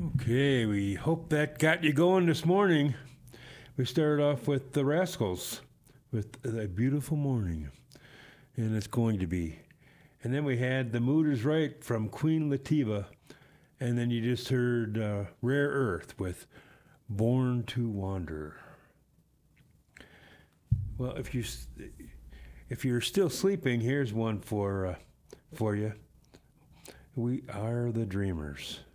Okay, we hope that got you going this morning. We started off with the Rascals with A Beautiful Morning, and it's going to be. And then we had The Mood Is Right from Queen Latifah, and then you just heard Rare Earth with Born to Wander. Well, if you're still sleeping, here's one for you. We Are the Dreamers.